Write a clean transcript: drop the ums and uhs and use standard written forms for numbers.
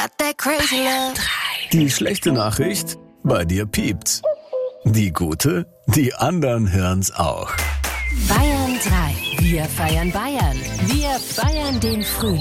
Got that crazy love. Die schlechte Nachricht? Bei dir piept's. Die gute? Die anderen hören's auch. Bayern 3. Wir feiern Bayern. Wir feiern den Frühling.